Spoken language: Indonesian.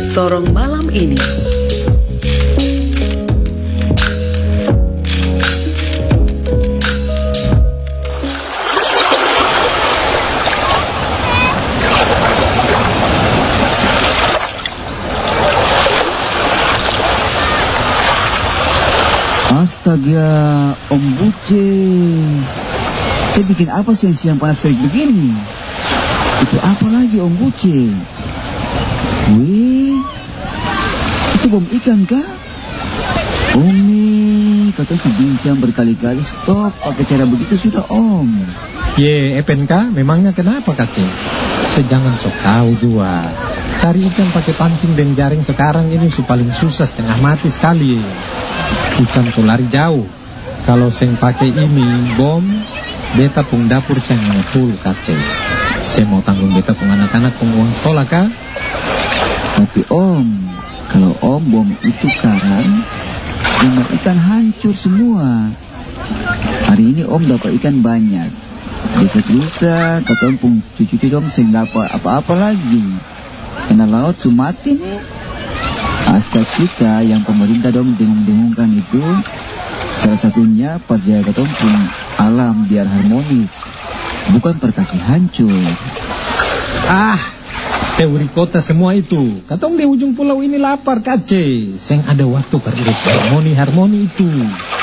Sorong malam ini. Astaga, Om Buce. Saya bikin apa siang-siang panas terik begini? Itu apa lagi, Om Buce? Wih, itu bom ikan kah? Om, kata si Bincang berkali-kali stop pakai cara begitu sudah, Om. Ye, FNK, memangnya kenapa, kakek? Sejangan sok tahu juga. Cari ikan pakai pancing dan jaring sekarang ini paling susah, setengah mati sekali. Ikan lari jauh. Kalau seng pakai ini bom, beta pung dapur saya ngepul kacau. Saya mau tanggung beta pung anak-anak pung uang sekolah kah? Tapi Om, kalau Om bom itu karang, semua ikan hancur semua. Hari ini Om dapat ikan banyak. Besok lusa, kata Om pung cucu dong seng dapat apa-apa lagi. Karena laut sumati nih. Aspek kita yang pemerintah dong dengung-dengungkan itu salah satunya perjaga pun alam biar harmonis, bukan perkasih hancur. Teori kota semua itu. Katong di ujung pulau ini lapar kace. Seng ada waktu perurus harmoni itu.